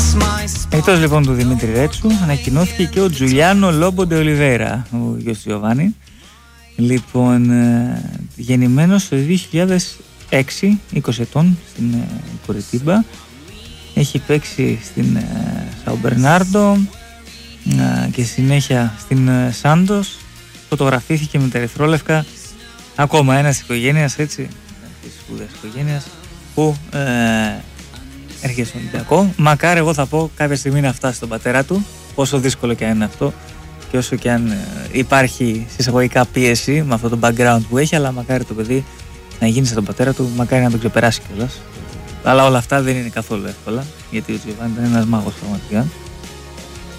Εκτός λοιπόν του Δημήτρη Ρέτσου, ανακοινώθηκε και ο Τζουλιάνο Λόμπο ντε Ολιβέρα, ο γιος του Γιωβάνι. Λοιπόν, γεννημένος το 2006, 20 ετών, στην Κουριτίμπα. Έχει παίξει στην Σαο Μπερνάρντο και συνέχεια στην Σάντος. Φωτογραφήθηκε με τα ερυθρόλευκα. Ακόμα ένας οικογένειας, έτσι, της σπουδαίας οικογένειας που έρχεται στον Ολυμπιακό. Μακάρι, εγώ θα πω, κάποια στιγμή να φτάσει στον πατέρα του, όσο δύσκολο και αν είναι αυτό και όσο και αν υπάρχει συσσαγωγικά πίεση με αυτό το background που έχει, αλλά μακάρι το παιδί να γίνει σαν τον πατέρα του, μακάρι να τον ξεπεράσει κιόλας. Αλλά όλα αυτά δεν είναι καθόλου εύκολα, γιατί ο Τζιοβάνι ήταν ένας μάγος πραγματικά.